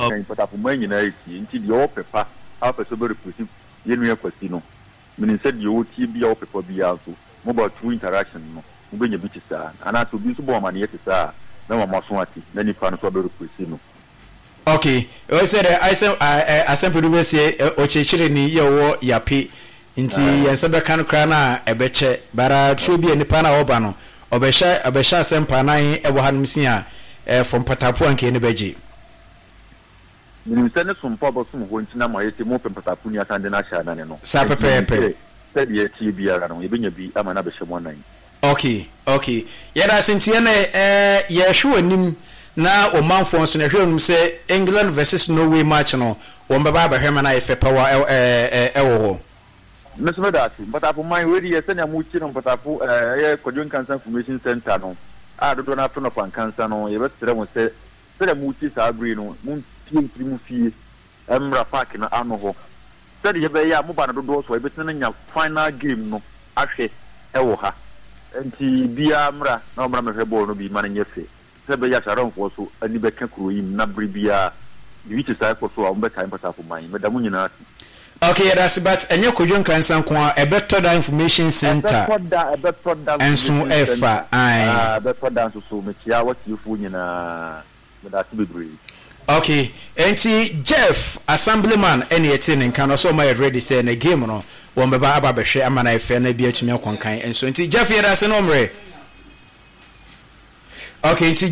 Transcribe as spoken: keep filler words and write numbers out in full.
kan patapo man nyina eti nti de o pepa a person be represent yenu ya kwasi no meaning said you ti bia o pepa bia so mobile two interaction no mo benya bi tisa ana to bi so bo amane yetisa na mama so ati na nipa no so be represent no. Okay, we said I said I I said we say o chechire ni ye wo yapi nti yense be kan kra na ebeche bara tro bi nipa na oba no obehya obehya sempa nan e wo hanum sia from patapo anke ne beji ni sene sompa bo som ho ntina ma yete mo patapo ni atande na sha na ne no sa pepepe said ye ti bi ara no ye benya bi ama na behye mo nan. Okay, okay, yeda sentie na eh ye hwe anim na o manfo so na hwe onum se England versus Norway match no wo mbaba ba hwema na efe power eh eh wo ho mesome that but apo man we dey say na mu chi no but apo eh Kwadwo Cancer Information Center no a do do na afro no pan cancer no ye betre mo se se na mu chi sa agri no mu tie ntri mu fie emra park na ano ho se dey be ya mo ba no do so ye betre na nya final game no ahwe e wo ha enti bia mra na mra me hwe ball no bi man nyefe se be ya sharon fo so ani be ka kuro yim na bribia di wichi sai fo so a mbe time pata fo man me da munyina. Okay, that's but enye Kwadwo Cancer kwa e better that information center e better that enso efa ai ah better that so me tia what you fu nyina me da to be brave. Okay, enti Jeff assemblyman ene yete ne kan so my ready say na game no wo mbeba aba behwe amana efe na bia tumi akwankan enso enti Jeff yeda se no mre. Okay, enti